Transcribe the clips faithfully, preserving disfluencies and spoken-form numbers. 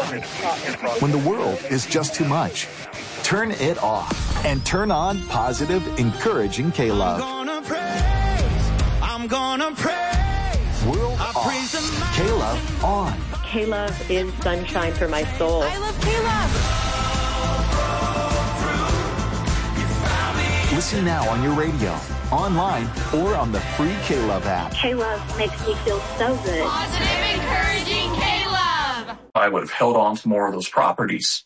When the world is just too much, turn it off and turn on positive, encouraging K-Love. I'm gonna praise, I'm gonna praise. World off, K-Love on. K-Love is sunshine for my soul. I love K-Love. Listen now on your radio, online, or on the free K-Love app. K-Love makes me feel so good. Positive, encouraging K-Love. I would have held on to more of those properties.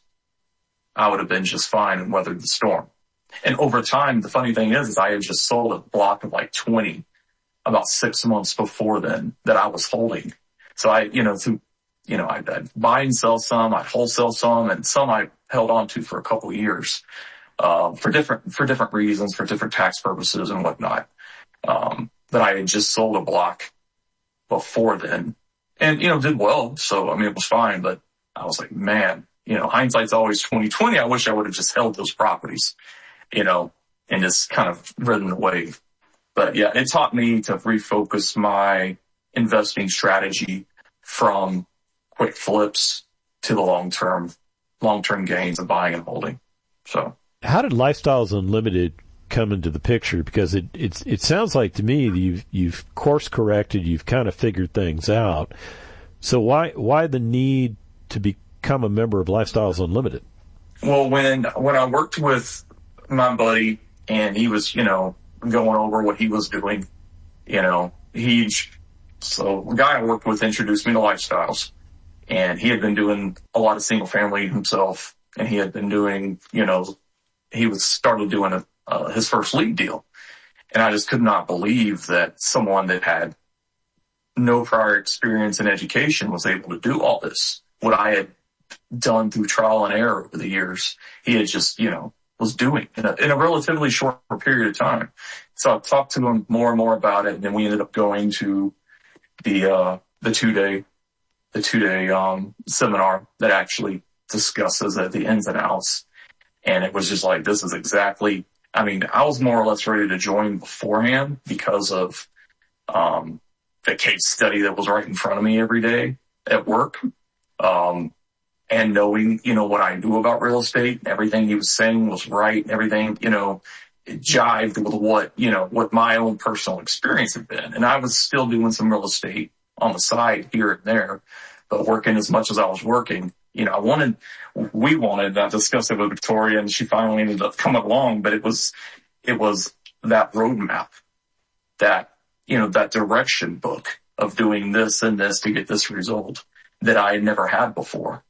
I would have been just fine and weathered the storm. And over time, the funny thing is, is I had just sold a block of like twenty about six months before then that I was holding. So I, you know, through, you know, I'd, I'd buy and sell some, I'd wholesale some, and some I held on to for a couple of years. Uh, for different, for different reasons, for different tax purposes and whatnot. Um, but I had just sold a block before then and, you know, did well. So, I mean, it was fine, but I was like, man, you know, hindsight's always twenty twenty. I wish I would have just held those properties, you know, and just kind of ridden the wave. But yeah, it taught me to refocus my investing strategy from quick flips to the long-term, long-term gains of buying and holding. So. How did Lifestyles Unlimited come into the picture? Because it it's, it sounds like to me that you've you've course corrected, you've kind of figured things out. So why why the need to become a member of Lifestyles Unlimited? Well, when when I worked with my buddy and he was, you know, going over what he was doing, you know, he so the guy I worked with introduced me to Lifestyles, and he had been doing a lot of single family himself, and he had been doing, you know. He was started doing a, uh, his first league deal. And I just could not believe that someone that had no prior experience in education was able to do all this. What I had done through trial and error over the years, he had just, you know, was doing in a, in a relatively short period of time. So I talked to him more and more about it. And then we ended up going to the, uh, the two day, the two day, um, seminar that actually discusses uh, the ins and outs. And it was just like, this is exactly, I mean, I was more or less ready to join beforehand because of, um, the case study that was right in front of me every day at work. Um, and knowing, you know, what I knew about real estate, everything he was saying was right. Everything, you know, it jived with what, you know, what my own personal experience had been. And I was still doing some real estate on the side here and there, but working as much as I was working. You know, I wanted, we wanted, I discussed it with Victoria, and she finally ended up coming along, but it was, it was that roadmap, that, you know, that direction book of doing this and this to get this result that I had never had before.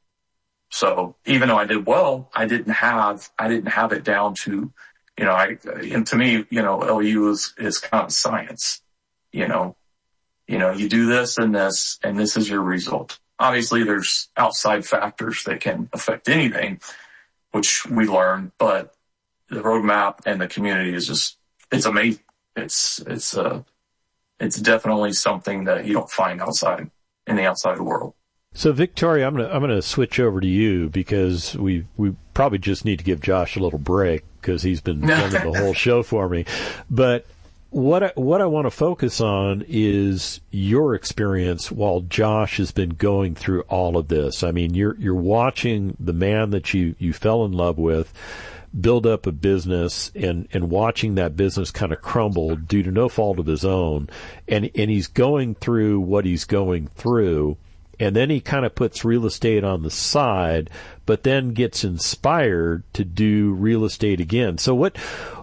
So even though I did well, I didn't have, I didn't have it down to, you know, I, and to me, you know, L U is, is kind of science, you know, you know, you do this and this, and this is your result. Obviously, there's outside factors that can affect anything, which we learn, but the roadmap and the community is just, it's amazing. It's, it's, uh, it's definitely something that you don't find outside in the outside world. So, Victoria, I'm gonna I'm gonna switch over to you because we we probably just need to give Josh a little break because he's been running the whole show for me. But what I, what I want to focus on is your experience while Josh has been going through all of this. I mean, you're you're watching the man that you, you fell in love with build up a business and, and watching that business kind of crumble due to no fault of his own. And and he's going through what he's going through. And then he kind of puts real estate on the side, but then gets inspired to do real estate again. So what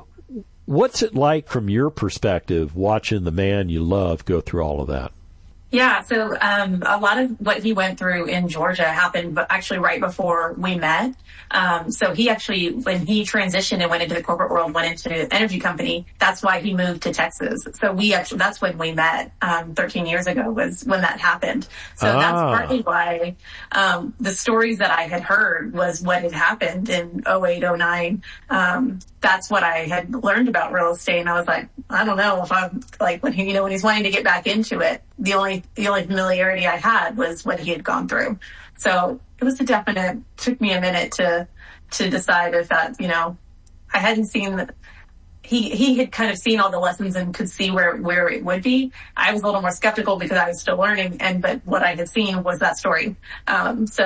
what's it like from your perspective watching the man you love go through all of that? Yeah, so um, a lot of what he went through in Georgia happened but actually right before we met. Um, so he actually, when he transitioned and went into the corporate world, went into an energy company, that's why he moved to Texas. So we actually, that's when we met um, thirteen years ago was when that happened. So ah. that's partly why um, the stories that I had heard was what had happened in oh eight, oh nine. Um, that's what I had learned about real estate. And I was like, I don't know if I'm like when he, you know, when he's wanting to get back into it, the only, the only familiarity I had was what he had gone through. So it was a definite, took me a minute to, to decide if that, you know, I hadn't seen, he, he had kind of seen all the lessons and could see where, where it would be. I was a little more skeptical because I was still learning. And, but what I had seen was that story. Um, so